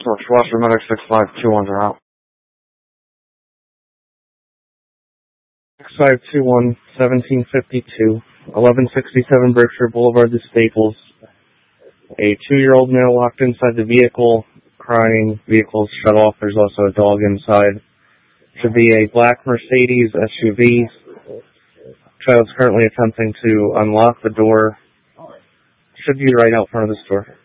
Northwestern Medic 6521, they're out. 6521, 1752, 1167 Berkshire Boulevard, the Staples. A 2-year-old male locked inside the vehicle, crying. Vehicle's shut off. There's also a dog inside. Should be a black Mercedes SUV. Child's currently attempting to unlock the door. Should be right out front of the store.